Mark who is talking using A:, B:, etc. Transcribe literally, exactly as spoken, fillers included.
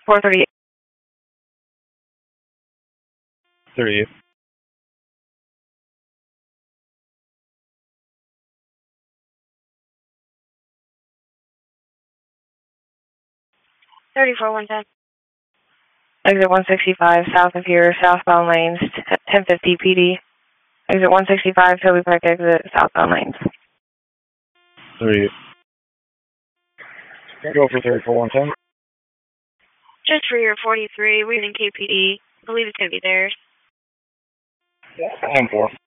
A: four thirty-eight.
B: thirty-eight.
A: thirty-four one ten. Exit one sixty-five, south of here, southbound lanes, ten fifty P D. Exit one sixty-five, Toby Park exit, southbound lanes.
B: thirty-eight. Go for thirty-four one ten.
A: Just for your forty-three, we're in K P D. I believe it's going to be theirs.
B: ten four.